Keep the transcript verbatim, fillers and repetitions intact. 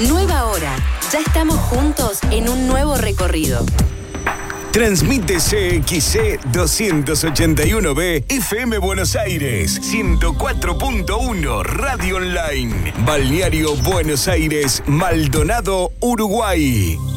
Nueva hora. Ya estamos juntos en un nuevo recorrido. Transmite C X C doscientos ochenta y uno B F M Buenos Aires, ciento cuatro punto uno Radio Online. Balneario Buenos Aires, Maldonado, Uruguay.